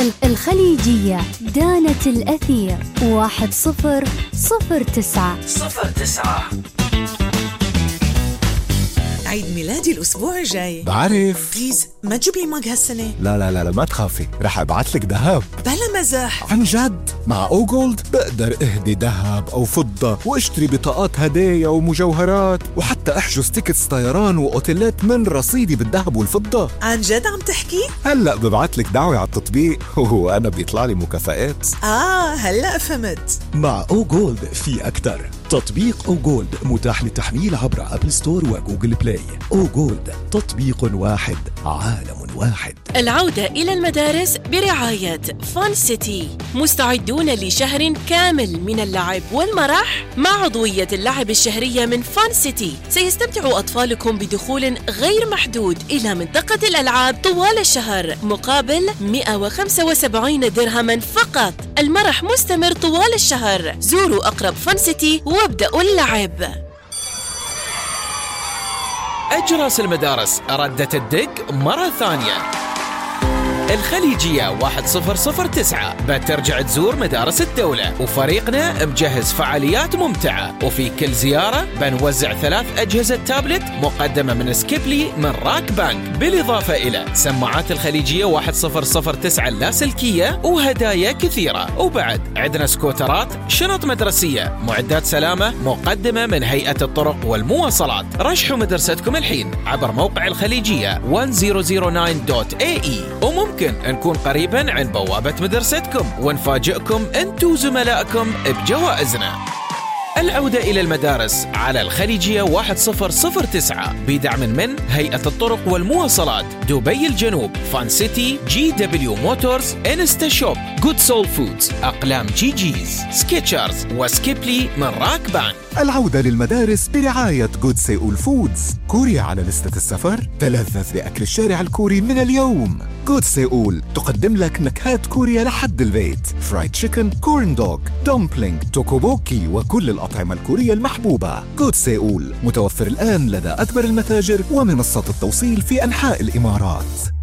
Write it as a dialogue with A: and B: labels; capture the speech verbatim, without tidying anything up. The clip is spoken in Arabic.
A: الخليجية دانت الأثير واحد صفر صفر تسعة
B: صفر تسعة.
C: عيد ميلادي الأسبوع الجاي.
D: بعرف.
C: بليز ما تجيب لي ماج هالسنة.
D: لا لا لا, لا ما تخافي, رح أبعتلك دهب.
C: بلا مزح.
D: عن جد, مع أو جولد بقدر اهدي دهب أو فضة واشتري بطاقات هدايا ومجوهرات, وحتى احجز تيكتس طيران وأوتيلات من رصيدي بالذهب والفضة.
C: عن جد عم تحكي؟
D: هلأ ببعتلك دعوة على التطبيق وأنا بيطلع لي مكافآت.
C: آه هلأ فهمت.
E: مع أو جولد في أكتر. تطبيق أو جولد متاح للتحميل عبر أبل ستور وجوجل بلاي. أو جولد, تطبيق واحد عالم واحد.
F: العودة إلى المدارس برعاية فان سيتي. مستعدون لشهر كامل من اللعب والمرح مع عضوية اللعب الشهرية من فان سيتي. سيستمتع أطفالكم بدخول غير محدود إلى منطقة الألعاب طوال الشهر مقابل مئة وخمسة وسبعين درهما فقط. المرح مستمر طوال الشهر. زوروا أقرب فان سيتي وابدأوا اللعب.
B: أجراس المدارس ردت الدق مرة ثانية. الخليجية واحد صفر صفر تسعة بترجع تزور مدارس الدولة, وفريقنا مجهز فعاليات ممتعة, وفي كل زيارة بنوزع ثلاث أجهزة تابلت مقدمة من سكيبلي من راك بانك, بالإضافة إلى سماعات الخليجية واحد صفر صفر تسعة اللاسلكية وهدايا كثيرة. وبعد عندنا سكوترات, شنط مدرسية, معدات سلامة مقدمة من هيئة الطرق والمواصلات. رشحوا مدرستكم الحين عبر موقع الخليجية واحد صفر صفر تسعة دوت إيه إي, وممكن نكون قريباً عن بوابة مدرستكم ونفاجئكم أنتو وزملائكم بجوائزنا. العودة إلى المدارس على الخليجية واحد صفر صفر تسعة بدعم من هيئة الطرق والمواصلات, دبي الجنوب, فان سيتي, جي دبليو موتورز, انستا شوب, جود سول فودز, أقلام جي جيز, سكيتشرز, وسكيبلي من راك بانك.
D: العودة للمدارس برعاية جود سول فودز. كوريا على لستة السفر, تلذذ بأكل الشارع الكوري من اليوم. جود سول تقدم لك نكهات كوريا لحد البيت, فرايد تشيكن, كورن دوغ, دومبلينج, توكوبوكي وكل الأطعمة الكورية المحبوبة. جود سول متوفر الآن لدى أكبر المتاجر ومنصات التوصيل في أنحاء الإمارات.